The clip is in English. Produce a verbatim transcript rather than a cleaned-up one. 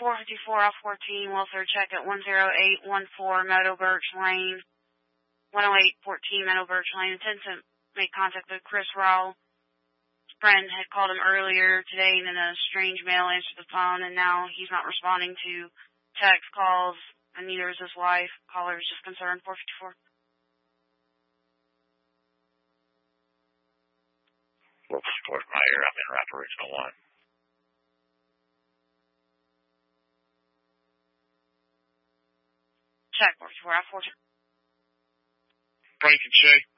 four fifty-four off fourteen, welfare check at one oh eight one four Meadow Birch Lane, one oh eight fourteen Meadow Birch Lane. Intend to make contact with Chris Rowell. His friend had called him earlier today, and in a strange male answered the phone, and now he's not responding to text calls, and neither is his wife. Caller is just concerned. four fifty-four. four fifty-four is my ear. I'm in Rapid Original one. Check four fifty-four off fourteen. Frank and Shay.